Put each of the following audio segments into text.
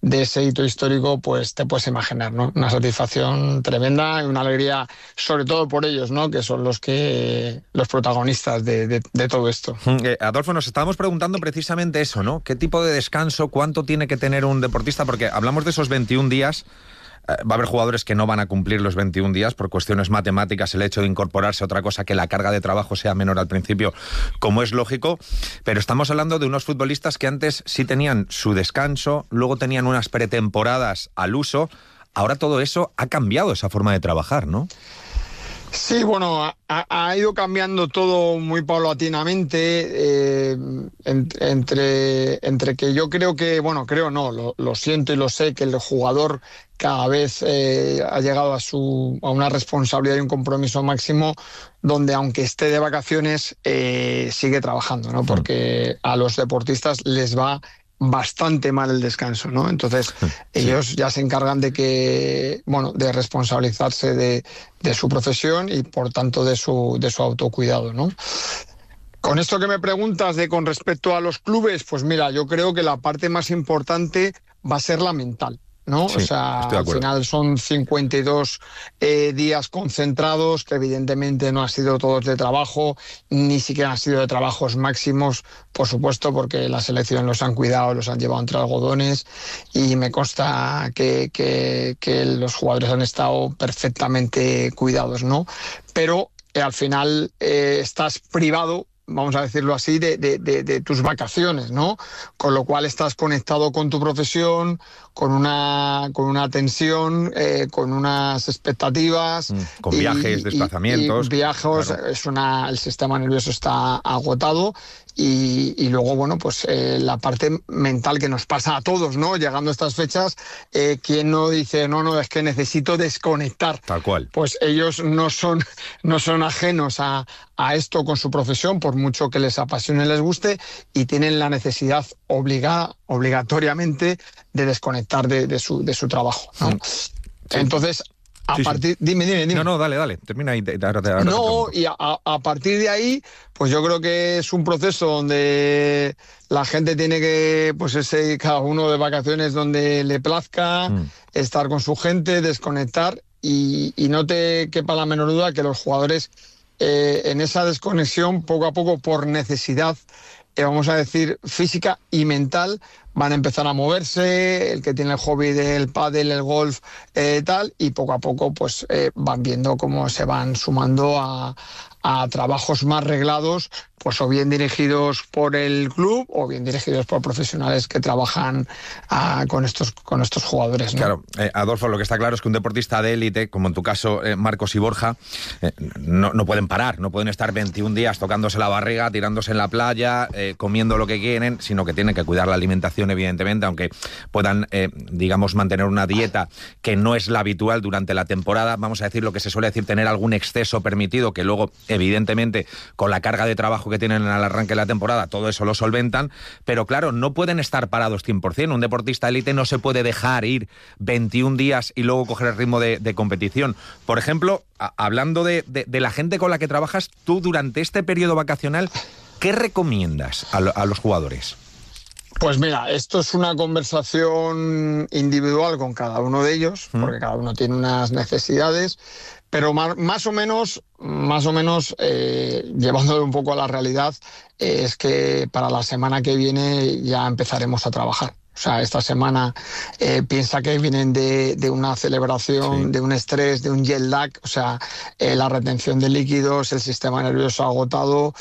de ese hito histórico, pues te puedes imaginar, ¿no? Una satisfacción tremenda y una alegría, sobre todo por ellos, ¿no? Que son los protagonistas de todo esto. Adolfo, nos estábamos preguntando precisamente eso, ¿no? ¿Qué tipo de descanso, cuánto tiene que tener un deportista? Porque hablamos de esos 21 días. Va a haber jugadores que no van a cumplir los 21 días por cuestiones matemáticas, el hecho de incorporarse a otra cosa, que la carga de trabajo sea menor al principio, como es lógico, pero estamos hablando de unos futbolistas que antes sí tenían su descanso, luego tenían unas pretemporadas al uso. Ahora todo eso ha cambiado, esa forma de trabajar, ¿no? Sí, bueno, ha ido cambiando todo muy paulatinamente, entre que yo creo que, bueno, creo no, lo siento y lo sé, que el jugador cada vez ha llegado a una responsabilidad y un compromiso máximo donde, aunque esté de vacaciones, sigue trabajando, ¿no? Porque a los deportistas les va bastante mal el descanso, ¿no? Entonces, ellos ya se encargan de responsabilizarse de su profesión y, por tanto, de su autocuidado, ¿no? Con esto que me preguntas con respecto a los clubes, pues mira, yo creo que la parte más importante va a ser la mental, ¿no? Sí, o sea, al final son 52 días concentrados, que evidentemente no han sido todos de trabajo, ni siquiera han sido de trabajos máximos, por supuesto, porque la selección los han cuidado, los han llevado entre algodones, y me consta que los jugadores han estado perfectamente cuidados, ¿no? Pero al final estás privado, vamos a decirlo así, de tus vacaciones, ¿no? Con lo cual estás conectado con tu profesión, con una tensión, con unas expectativas. Con viajes, desplazamientos. Y viajes, claro. El sistema nervioso está agotado. Y luego, bueno, pues la parte mental que nos pasa a todos, ¿no? Llegando a estas fechas, ¿quién no dice, no, es que necesito desconectar? Tal cual. Pues ellos no son ajenos a esto con su profesión, por mucho que les apasione y les guste, y tienen la necesidad obligatoriamente de desconectar de su trabajo, ¿no? Sí. Entonces, Dime. No, dale, termina ahí. Y a partir de ahí, pues yo creo que es un proceso donde la gente tiene que, pues cada uno de vacaciones donde le plazca, estar con su gente, desconectar, y no te quepa la menor duda que los jugadores en esa desconexión, poco a poco, por necesidad, vamos a decir, física y mental, van a empezar a moverse, el que tiene el hobby del pádel, el golf, y poco a poco pues van viendo cómo se van sumando a trabajos más reglados, pues o bien dirigidos por el club o bien dirigidos por profesionales que trabajan con estos jugadores, ¿no? Claro, Adolfo, lo que está claro es que un deportista de élite, como en tu caso Marcos y Borja, no pueden parar, no pueden estar 21 días tocándose la barriga, tirándose en la playa, comiendo lo que quieren, sino que tienen que cuidar la alimentación, evidentemente, aunque puedan, digamos, mantener una dieta que no es la habitual durante la temporada. Vamos a decir lo que se suele decir, tener algún exceso permitido, que luego, evidentemente, con la carga de trabajo que tienen al arranque de la temporada, todo eso lo solventan, pero claro, no pueden estar parados 100%. Un deportista élite no se puede dejar ir 21 días y luego coger el ritmo de competición. Por ejemplo, hablando de la gente con la que trabajas, tú durante este periodo vacacional, ¿qué recomiendas a los jugadores? Pues mira, esto es una conversación individual con cada uno de ellos, porque cada uno tiene unas necesidades, pero más o menos, llevándolo un poco a la realidad, es que para la semana que viene ya empezaremos a trabajar. O sea, esta semana piensa que vienen de una celebración, de un estrés, de un jet lag, o sea, la retención de líquidos, el sistema nervioso agotado,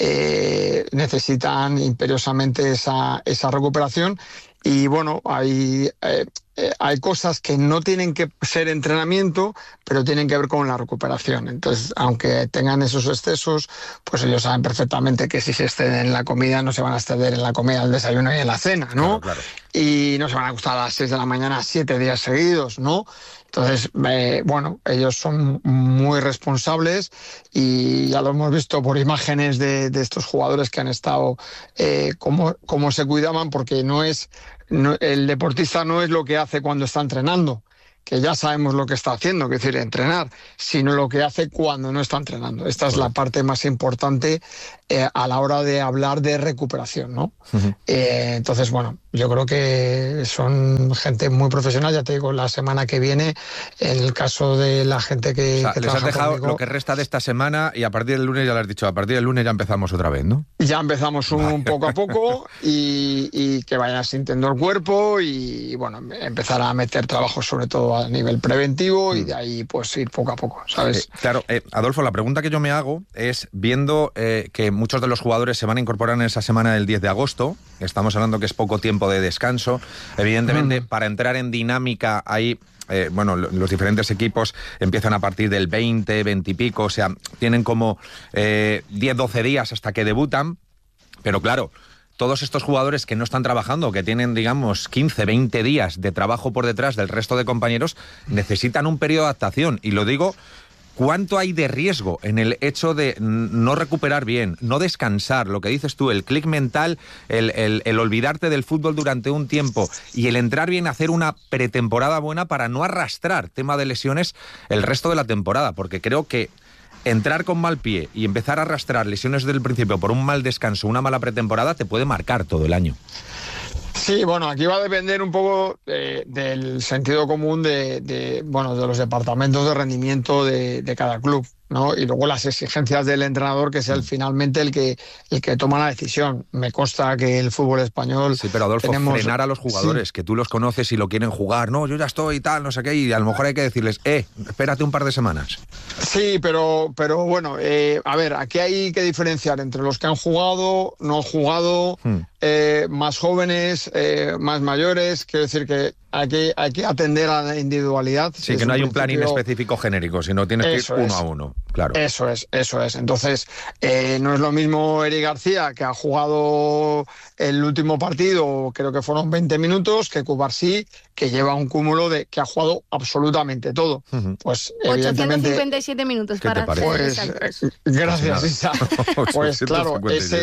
necesitan imperiosamente esa recuperación. Y bueno, hay cosas que no tienen que ser entrenamiento, pero tienen que ver con la recuperación. Entonces, aunque tengan esos excesos, pues ellos saben perfectamente que si se exceden en la comida, no se van a exceder en la comida, el desayuno y en la cena, ¿no? Claro. Y no se van a acostar a las 6 de la mañana 7 días seguidos, ¿no? Entonces, ellos son muy responsables y ya lo hemos visto por imágenes de estos jugadores que han estado, cómo se cuidaban, porque el deportista no es lo que hace cuando está entrenando, que ya sabemos lo que está haciendo, que es decir, entrenar, sino lo que hace cuando no está entrenando. Esta es la parte más importante a la hora de hablar de recuperación, ¿no? Entonces, bueno, yo creo que son gente muy profesional. Ya te digo, la semana que viene, en el caso de la gente que les trabaja has dejado conmigo, lo que resta de esta semana y a partir del lunes, ya lo has dicho, a partir del lunes ya empezamos otra vez, ¿no? ya empezamos un poco a poco y que vayan sintiendo el cuerpo y, bueno, empezar a meter trabajo sobre todo a nivel preventivo y de ahí pues ir poco a poco, ¿sabes? Claro, Adolfo, la pregunta que yo me hago es, viendo que muchos de los jugadores se van a incorporar en esa semana del 10 de agosto, estamos hablando que es poco tiempo de descanso, evidentemente para entrar en dinámica ahí... los diferentes equipos empiezan a partir del 20, 20 y pico, o sea, tienen como 10, 12 días hasta que debutan, pero claro, todos estos jugadores que no están trabajando, que tienen, digamos, 15, 20 días de trabajo por detrás del resto de compañeros, necesitan un periodo de adaptación, y lo digo... ¿Cuánto hay de riesgo en el hecho de no recuperar bien, no descansar, lo que dices tú, el clic mental, el olvidarte del fútbol durante un tiempo y el entrar bien a hacer una pretemporada buena para no arrastrar tema de lesiones el resto de la temporada? Porque creo que entrar con mal pie y empezar a arrastrar lesiones desde el principio por un mal descanso, una mala pretemporada, te puede marcar todo el año. Sí, bueno, aquí va a depender un poco del sentido común de los departamentos de rendimiento de cada club, ¿no? Y luego las exigencias del entrenador, que es finalmente el que toma la decisión. Me consta que el fútbol español... Sí, pero Adolfo, frenar a los jugadores, que tú los conoces y lo quieren jugar, no, yo ya estoy y tal, no sé qué, y a lo mejor hay que decirles, espérate un par de semanas. Sí, pero bueno, a ver, aquí hay que diferenciar entre los que han jugado, no han jugado, más jóvenes, más mayores. Quiero decir que hay que atender a la individualidad. Sí, que no hay un planning específico genérico, sino tienes que ir uno a uno, claro. Eso es. Entonces, no es lo mismo Eric García, que ha jugado el último partido, creo que fueron 20 minutos, que Cubarsí, que lleva un cúmulo de que ha jugado absolutamente todo. Pues, 857 minutos para ser gracias, Isa. Pues claro,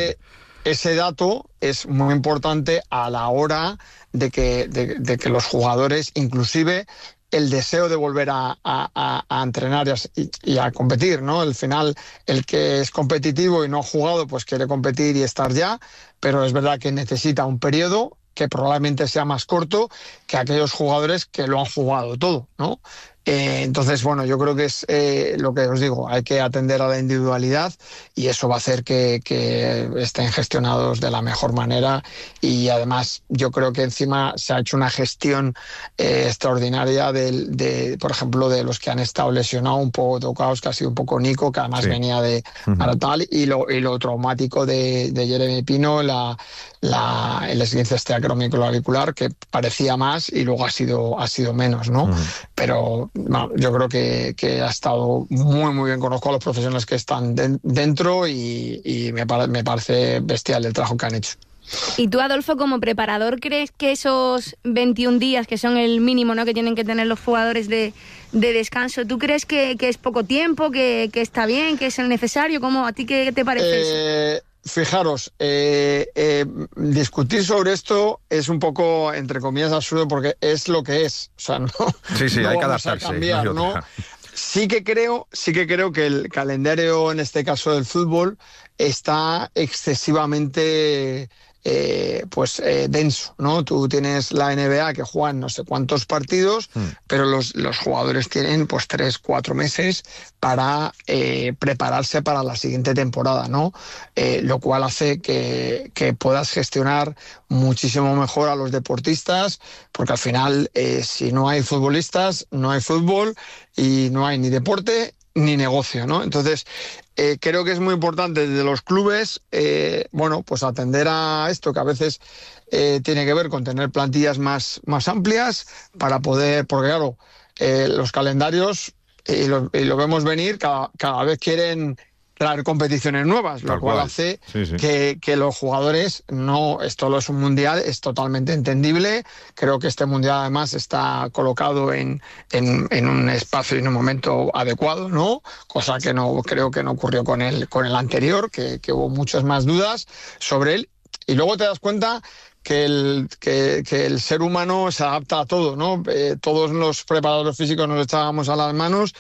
ese dato es muy importante a la hora de que los jugadores, inclusive el deseo de volver a entrenar y a competir, ¿no? Al final, el que es competitivo y no ha jugado, pues quiere competir y estar ya, pero es verdad que necesita un periodo que probablemente sea más corto que aquellos jugadores que lo han jugado todo, ¿no? Entonces, bueno, yo creo que es lo que os digo, hay que atender a la individualidad y eso va a hacer que estén gestionados de la mejor manera y además yo creo que encima se ha hecho una gestión extraordinaria por ejemplo, de los que han estado lesionados, un poco tocados, que ha sido un poco Nico, que además venía de tal, y lo traumático de Jeremy Pino, el esguince acromioclavicular, que parecía más y luego ha sido menos, ¿no? Pero no, yo creo que ha estado muy, muy bien. Conozco a los profesionales que están dentro y me parece bestial el trabajo que han hecho. Y tú, Adolfo, como preparador, ¿crees que esos 21 días, que son el mínimo, ¿no?, que tienen que tener los jugadores de descanso, ¿tú crees que es poco tiempo, que está bien, que es el necesario? ¿A ti qué te parece eso? Fijaros, discutir sobre esto es un poco, entre comillas, absurdo porque es lo que es. O sea, no, sí, no hay que vamos adaptarse, a cambiar, ¿no? Sí que creo que el calendario, en este caso del fútbol, está excesivamente denso, ¿no? Tú tienes la NBA que juegan no sé cuántos partidos, pero los jugadores tienen pues 3-4 meses para prepararse para la siguiente temporada, ¿no? Lo cual hace que puedas gestionar muchísimo mejor a los deportistas, porque al final si no hay futbolistas, no hay fútbol y no hay ni deporte ni negocio, ¿no? Entonces, creo que es muy importante desde los clubes, pues atender a esto, que a veces tiene que ver con tener plantillas más amplias para poder, porque claro, los calendarios, y lo vemos venir, cada vez quieren traer competiciones nuevas, lo cual hace que los jugadores esto no es un mundial, es totalmente entendible. Creo que este mundial además está colocado en un espacio y en un momento adecuado, ¿no? Cosa que creo que no ocurrió con el anterior, que hubo muchas más dudas sobre él. Y luego te das cuenta que el ser humano se adapta a todo, ¿no? Todos los preparadores físicos nos echábamos a las manos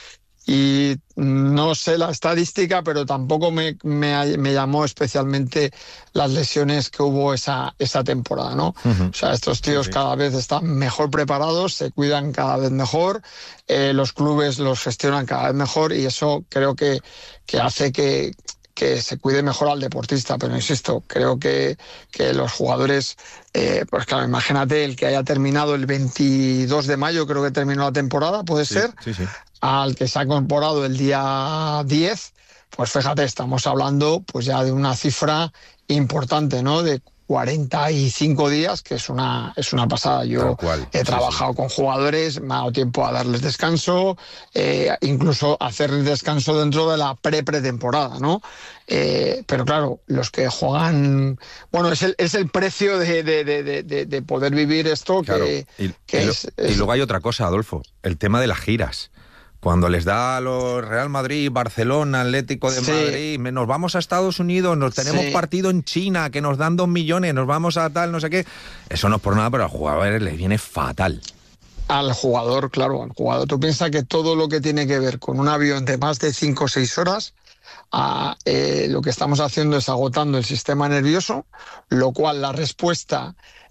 y no sé la estadística, pero tampoco me llamó especialmente las lesiones que hubo esa temporada, ¿no? O sea, estos tíos cada vez están mejor preparados, se cuidan cada vez mejor, los clubes los gestionan cada vez mejor, y eso creo que hace que se cuide mejor al deportista. Pero insisto, creo que los jugadores, pues claro, imagínate el que haya terminado el 22 de mayo, creo que terminó la temporada, puede ser, al que se ha incorporado el día 10, pues fíjate, estamos hablando pues ya de una cifra importante, ¿no? De 45 días, que es una pasada. Yo he trabajado con jugadores, me ha dado tiempo a darles descanso, incluso hacerles descanso dentro de la pretemporada, ¿no? Pero claro, los que juegan, bueno, es el precio de poder vivir esto. Claro. Y luego hay otra cosa, Adolfo, el tema de las giras. Cuando les da a los Real Madrid, Barcelona, Atlético de Madrid, nos vamos a Estados Unidos, nos tenemos partido en China, que nos dan 2 millones, nos vamos a tal, no sé qué. Eso no es por nada, pero a los jugadores les viene fatal. Al jugador, claro, al jugador. Tú piensas que todo lo que tiene que ver con un avión de más de 5 o 6 horas, lo que estamos haciendo es agotando el sistema nervioso, lo cual la respuesta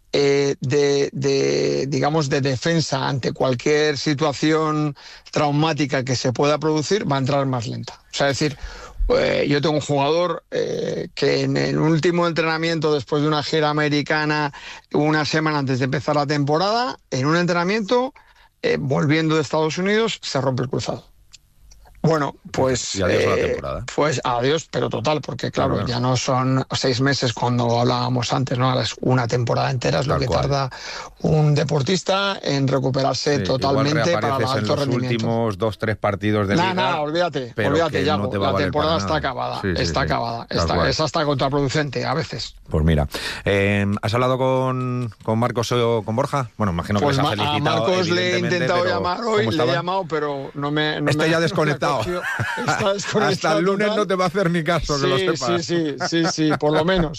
digamos, de defensa ante cualquier situación traumática que se pueda producir va a entrar más lenta. O sea, es decir, yo tengo un jugador que en el último entrenamiento, después de una gira americana, una semana antes de empezar la temporada, en un entrenamiento, volviendo de Estados Unidos, se rompe el cruzado. Bueno, pues... Y adiós a la temporada. Pues adiós, pero total, porque claro, ya no son 6 meses cuando hablábamos antes, ¿no? Ahora es una temporada entera, es lo que tarda un deportista en recuperarse totalmente para el alto rendimiento. Los últimos 2-3 partidos de liga. Nada, olvídate, ya, no la temporada está acabada, está acabada. Es hasta contraproducente a veces. Pues mira, ¿has hablado con Marcos o con Borja? Bueno, imagino que pues les ha felicitado. A Marcos le he intentado llamar hoy, le he llamado, pero no me ya desconectado. Hasta el lunes total. No te va a hacer ni caso, que lo sepas. Sí, por lo menos.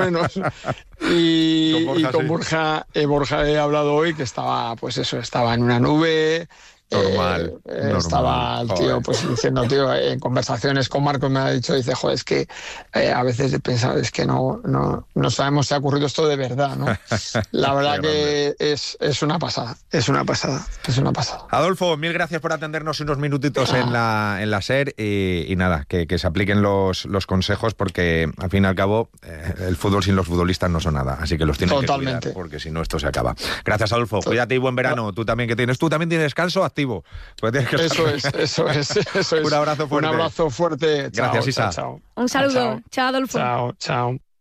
Y con Borja he hablado hoy, que estaba, pues eso, estaba en una nube. Normal. Estaba el tío pues diciendo, en conversaciones con Marcos me ha dicho, dice, joder, es que a veces he pensado, es que no sabemos si ha ocurrido esto de verdad, ¿no? La verdad que es una pasada. Adolfo, mil gracias por atendernos unos minutitos en la SER y nada, que se apliquen los consejos, porque al fin y al cabo el fútbol sin los futbolistas no son nada, así que los tienen que cuidar, porque si no esto se acaba. Gracias, Adolfo, cuídate y buen verano. Tú también también tienes descanso activo. Pues eso es. Un abrazo fuerte. Chao, gracias, Isa. Chao. Un saludo. Chao, Adolfo. Chao.